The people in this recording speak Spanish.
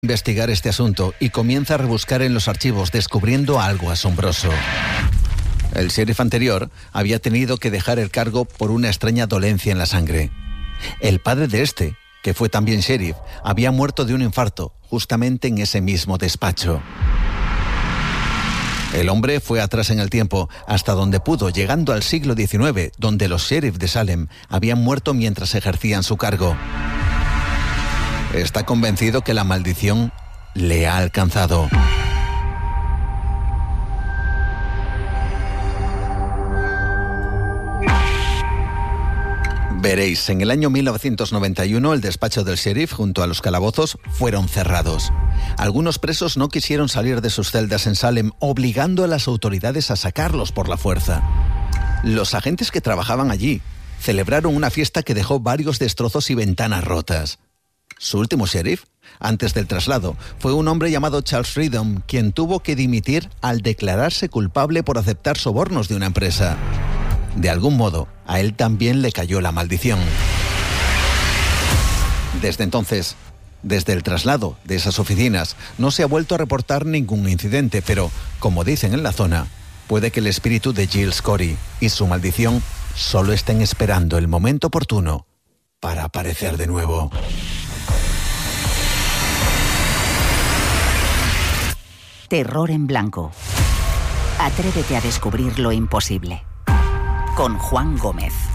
investigar este asunto y comienza a rebuscar en los archivos, descubriendo algo asombroso. El sheriff anterior había tenido que dejar el cargo por una extraña dolencia en la sangre. El padre de este, que fue también sheriff, había muerto de un infarto justamente en ese mismo despacho. El hombre fue atrás en el tiempo, hasta donde pudo, llegando al siglo XIX, donde los sheriff de Salem habían muerto mientras ejercían su cargo. Está convencido que la maldición le ha alcanzado. Veréis, en el año 1991 el despacho del sheriff junto a los calabozos fueron cerrados. Algunos presos no quisieron salir de sus celdas en Salem, obligando a las autoridades a sacarlos por la fuerza. Los agentes que trabajaban allí celebraron una fiesta que dejó varios destrozos y ventanas rotas. Su último sheriff, antes del traslado, fue un hombre llamado Charles Freedom, quien tuvo que dimitir al declararse culpable por aceptar sobornos de una empresa. De algún modo, a él también le cayó la maldición. Desde entonces, desde el traslado de esas oficinas, no se ha vuelto a reportar ningún incidente, pero, como dicen en la zona, puede que el espíritu de Giles Corey y su maldición solo estén esperando el momento oportuno para aparecer de nuevo. Terror en blanco. Atrévete a descubrir lo imposible. Con Juan Gómez.